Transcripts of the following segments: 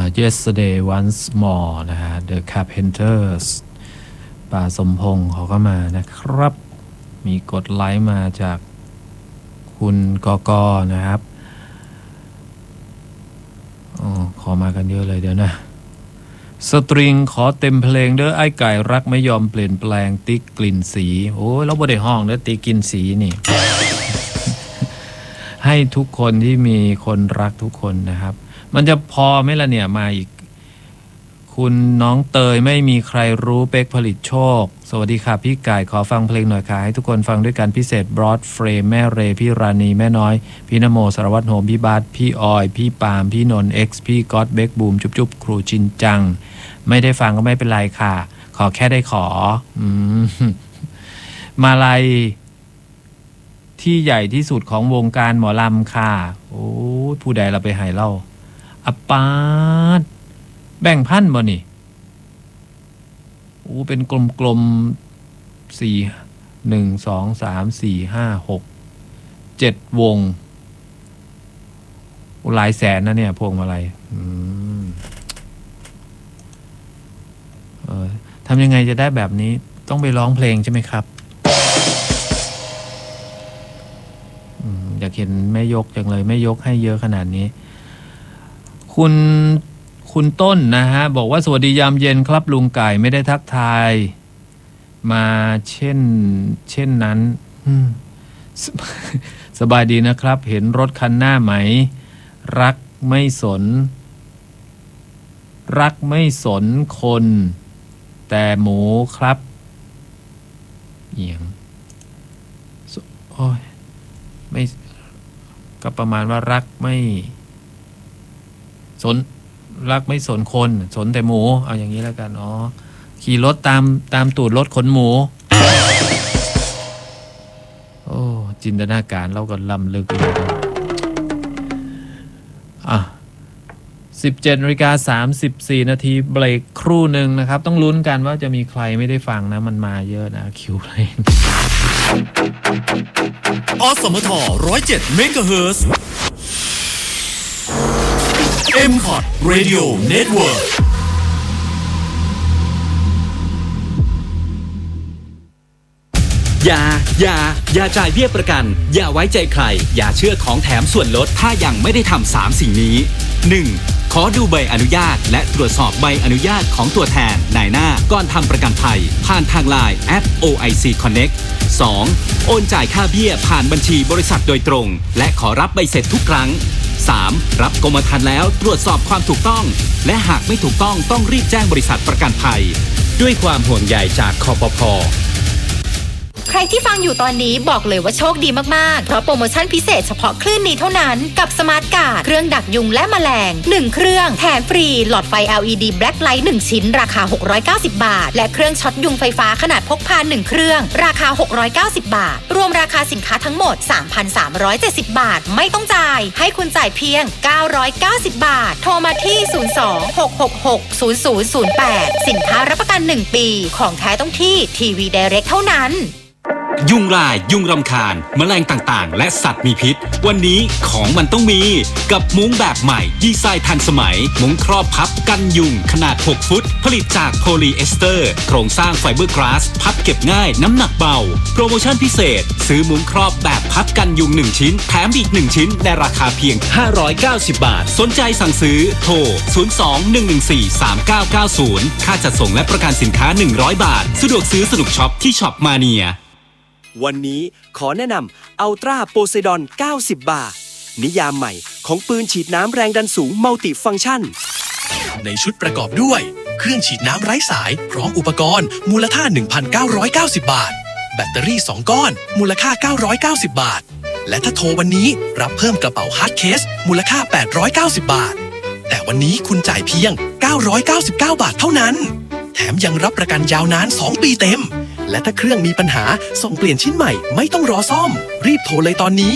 Yesterday Once More นะฮะ The Carpenters ป่าสมพงษ์เขาก็มานะครับมีกดไลค์มาจากคุณกกนะครับขอมากันเยอะเลยเดี๋ยวนะสตริงขอเต็มเพลงเด้อไอ้ไก่รักไม่ยอมเปลี่ยนแปลงติ๊กกลิ่นสีโอ้ยเราบ่ได้ห้องเด้อติ๊กกลิ่นสีนี่ ให้ทุกคนที่มีคนรักทุกคนนะครับมันจะพอไหมล่ะเนี่ยมาอีกคุณน้องเตยไม่มีใครรู้เป๊กผลิตโชคสวัสดีค่ะพี่ไก่ขอฟังเพลงหน่อยค่ะให้ทุกคนฟังด้วยกันพิเศษบรอดเฟรมแม่เรพี่ราณีแม่น้อยพี่นโมสารวัตรโหมพี่บาสพี่ออยพี่ปาล์มพี่นนท์ X พี่ก๊อตเบคบูมจุ๊บครูจินจังไม่ได้ฟังก็ไม่เป็นไรค่ะขอแค่ได้ขอมาลัยที่ใหญ่ที่สุดของวงการหมอลำค่ะโอ้ผู้ใดเราไปหายเล่าอปาดแบ่งพันบ่นี่โอ้เป็นกลมๆ4 1 2 3 4 5 6 7วงหลายแสนนะเนี่ยพวงมาลัยทำยังไงจะได้แบบนี้ต้องไปร้องเพลงใช่ไหมครับอยากเห็นแม่ยกจังเลยแม่ยกให้เยอะขนาดนี้คุณต้นนะฮะบอกว่าสวัสดียามเย็นครับลุงไก่ไม่ได้ทักทายมาเช่นนั้นสบายดีนะครับเห็นรถคันหน้าไหมรักไม่สนคนแต่หมูครับเอียงโอ้ยไม่ก็ประมาณว่ารักไม่สนคนสนแต่หมูเอาอย่างนี้แล้วกันขี่รถตามตูดรถขนหมูโอ้จินตนาการเราก็ล้ำลึกเลย17:34 นาทีเบรกครู่หนึ่งนะครับต้องลุ้นกันว่าจะมีใครไม่ได้ฟังนะมันมาเยอะนะคิวเพลงอสมท107 เมกะเฮิรตซ์ M-Pod Radio Networkอย่าจ่ายเบี้ยประกันอย่าไว้ใจใครอย่าเชื่อของแถมส่วนลดถ้ายังไม่ได้ทำ3สิ่งนี้ 1. ขอดูใบอนุญาตและตรวจสอบใบอนุญาตของตัวแทนนายหน้าก่อนทำประกันภัยผ่านทาง LINE แอป OIC Connect 2. โอนจ่ายค่าเบี้ยผ่านบัญชีบริษัทโดยตรงและขอรับใบเสร็จทุกครั้ง 3. รับกรมธรรม์แล้วตรวจสอบความถูกต้องและหากไม่ถูกต้องรีบแจ้งบริษัทประกันภัยด้วยความห่วงใยจากคปภ. ใครที่ฟังอยู่ตอนนี้บอกเลยว่าโชคดีมากๆเพราะโปรโมชั่นพิเศษเฉพาะคลื่นนี้เท่านั้นกับสมาร์ทการ์ดเครื่องดักยุงและแมลง1เครื่องแถมฟรีหลอดไฟ LED Black Light 1ชิ้นราคา690 บาทและเครื่องช็อตยุงไฟฟ้าขนาดพกพา1เครื่องราคา690 บาทรวมราคาสินค้าทั้งหมด 3,370 บาทไม่ต้องจ่ายให้คุณจ่ายเพียง990 บาทโทรมาที่02-666-0008สินค้ารับประกัน1ปีของแท้ต้องที่ทีวีไดเรกเท่านั้นยุงลายยุงรำคาญแมลงต่างๆและสัตว์มีพิษวันนี้ของมันต้องมีกับมุ้งแบบใหม่ดีไซน์ทันสมัยมุ้งครอบพับกันยุงขนาด6ฟุตผลิตจากโพลีเอสเตอร์โครงสร้างไฟเบอร์กลาสพับเก็บง่ายน้ำหนักเบาโปรโมชั่นพิเศษซื้อมุ้งครอบแบบพับกันยุง1ชิ้นแถมอีก1ชิ้นในราคาเพียง590 บาทสนใจสั่งซื้อโทร02-114-3990ค่าจัดส่งและประกันสินค้า100 บาทสะดวกซื้อสนุกช็อปที่ช็อปมาเนียวันนี้ขอแนะนำอัลตร้าโพไซดอน90 บาทนิยามใหม่ของปืนฉีดน้ำแรงดันสูงมัลติฟังก์ชันในชุดประกอบด้วยเครื่องฉีดน้ำไร้สายพร้อมอุปกรณ์มูลค่า 1,990 บาทแบตเตอรี่2ก้อนมูลค่า990 บาทและถ้าโทรวันนี้รับเพิ่มกระเป๋าฮาร์ดเคสมูลค่า890 บาทแต่วันนี้คุณจ่ายเพียง999 บาทเท่านั้นแถมยังรับประกันยาวนาน2 ปีเต็มและถ้าเครื่องมีปัญหาส่งเปลี่ยนชิ้นใหม่ไม่ต้องรอซ่อมรีบโทรเลยตอนนี้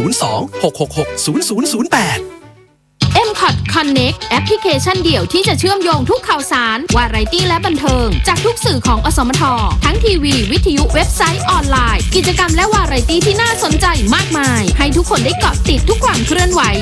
02-666-0008 M-Pod Connect แอปพลิเคชันเดี่ยวที่จะเชื่อมโยงทุกข่าวสารวาไรตี้และบันเทิงจากทุกสื่อของอสมททั้งทีวีวิทยุเว็บไซต์ออนไลน์กิจกรรมและวาไรตี้ที่น่าสนใจมากมายให้ทุกคนได้เกาะติดทุกความเคลื่อนไหว